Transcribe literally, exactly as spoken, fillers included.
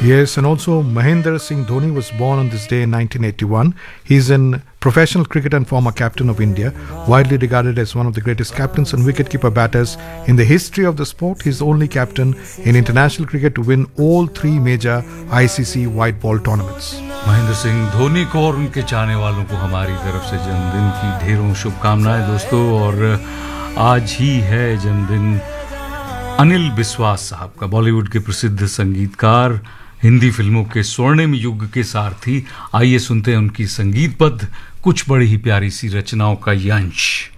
Yes, and also Mahendra Singh Dhoni was born on this day in nineteen eighty-one. He's an professional cricketer and former captain of India, widely regarded as one of the greatest captains and wicketkeeper batters in the history of the sport. He's the only captain in international cricket to win all three major I C C white ball tournaments. Mahendra Singh Dhoni को और उनके चाहने वालों को हमारी तरफ से जन्मदिन की ढेरों शुभकामनाएं दोस्तों। और आज ही है जन्मदिन अनिल बिस्वास साहब का, बॉलीवुड के प्रसिद्ध संगीतकार, हिंदी फिल्मों के स्वर्णिम युग के सारथी। आइए सुनते हैं उनकी संगीतबद्ध कुछ बड़ी ही प्यारी सी रचनाओं का यंश।